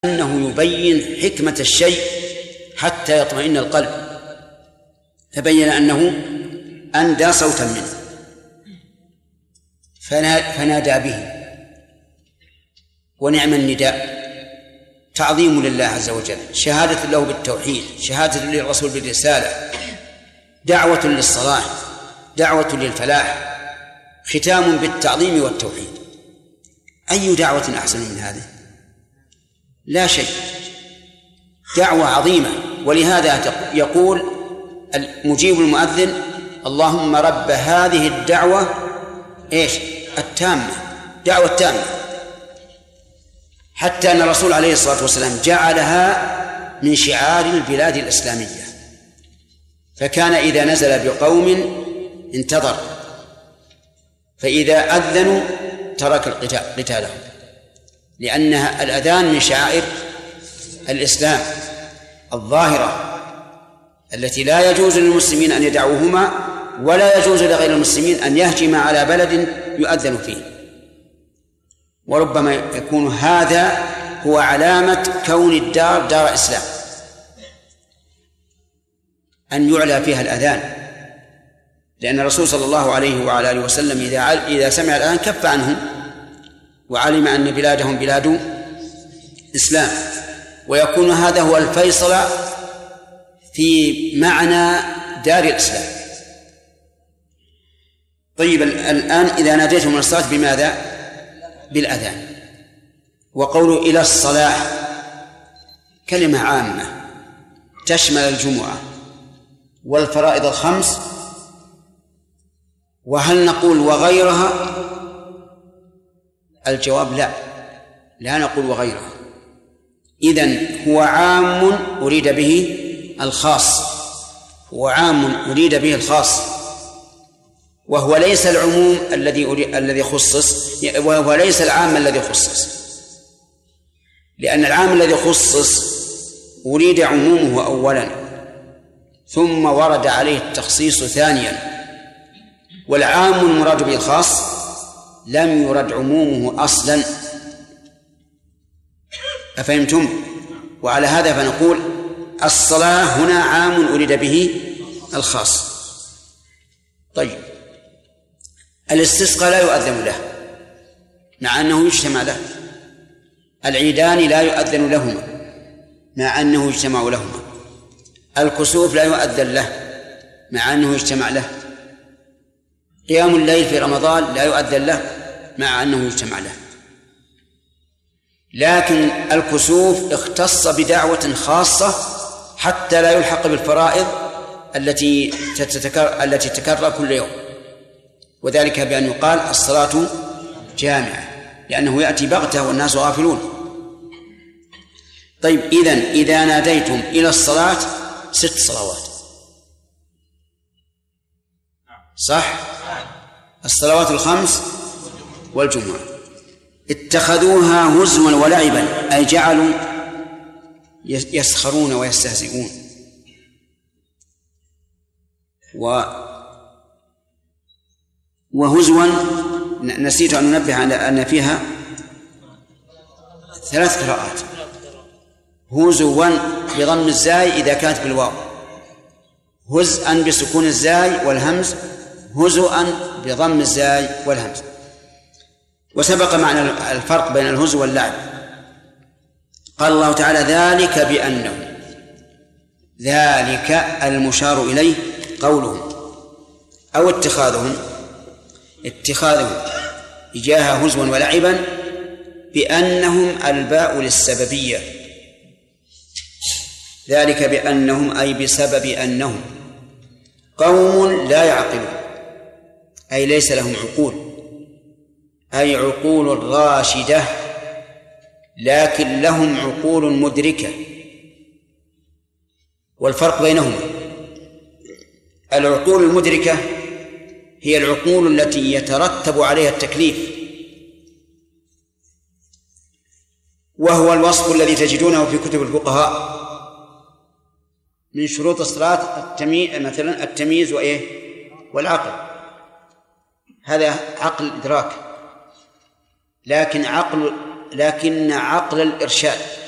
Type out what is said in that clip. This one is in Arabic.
أنه يبين حكمة الشيء حتى يطمئن القلب، فبين أنه أندى صوتا منه فنادى به، ونعم النداء، تعظيم لله عز وجل، شهادة له بالتوحيد، شهادة للرسول بالرسالة، دعوة للصلاح، دعوة للفلاح، ختام بالتعظيم والتوحيد. أي دعوة أحسن من هذه؟ لا شيء، دعوة عظيمة. ولهذا يقول مجيب المؤذن: اللهم رب هذه الدعوة التامة، دعوة تامة، حتى أن الرسول عليه الصلاة والسلام جعلها من شعار البلاد الإسلامية، فكان إذا نزل بقوم انتظر، فإذا أذنوا ترك قتالهم، لأنها الأذان من شعائر الإسلام الظاهرة التي لا يجوز للمسلمين أن يدعوهما، ولا يجوز لغير المسلمين أن يهجم على بلد يؤذن فيه. وربما يكون هذا هو علامة كون الدار دار إسلام، أن يعلى فيها الأذان، لأن الرسول صلى الله عليه وعلى آله وسلم إذا سمع الأذان كف عنهم وعلم أن بلادهم بلاد إسلام، ويكون هذا هو الفيصل في معنى دار الإسلام. طيب، الآن إذا ناديتم من الصلاة بماذا؟ بالأذان. وقوله إلى الصلاح كلمة عامة تشمل الجمعة والفرائض الخمس، وهل نقول وغيرها؟ الجواب لا نقول وغيرها. إذن هو عام أريد به الخاص، هو عام أريد به الخاص، وهو ليس العموم الذي خصص، وهو ليس العام الذي خصص، لأن العام الذي خصص أريد عمومه أولا ثم ورد عليه التخصيص ثانيا، والعام المراد به الخاص لم يرد عمومه أصلا. أفهمتم؟ وعلى هذا فنقول الصلاة هنا عام أريد به الخاص. طيب، الاستسقاء لا يؤذن له مع أنه يجتمع له، العيدان لا يؤذن لهما مع أنه يجتمع لهما، الكسوف لا يؤذن له مع أنه يجتمع له، قيام الليل في رمضان لا يؤذن له مع أنه يجتمع له. لكن الكسوف اختص بدعوة خاصة حتى لا يلحق بالفرائض التي تتكرر كل يوم، وذلك بأن يقال الصلاة جامعة، لأنه يأتي بغتة والناس غافلون. طيب، إذا ناديتم إلى الصلاة 6 صلوات، صح؟ الصلوات الخمس والجمعة، اتخذوها هزوا ولعبا، أي جعلوا يسخرون ويستهزئون. وهزوا نسيت أن ننبه على أن فيها 3 قراءات: هزوا بضم الزاي إذا كانت بالواو، هزءا بسكون الزاي والهمز، هزوا بضم الزاي والهمز. وسبق معنا الفرق بين الهزو واللعب. قال الله تعالى: ذلك بأنه، ذلك المشار إليه قولهم أو اتخاذهم إياها هزوا ولعبا، بأنهم الباء للسببية، ذلك بأنهم أي بسبب أنهم قوم لا يعقلون، أي ليس لهم عقول، أي عقول راشدة، لكن لهم عقول مدركة. والفرق بينهما: العقول المدركة هي العقول التي يترتب عليها التكليف، وهو الوصف الذي تجدونه في كتب الفقهاء من شروط الصلاة مثلا التمييز والعقل، هذا عقل إدراك، لكن عقل الإرشاد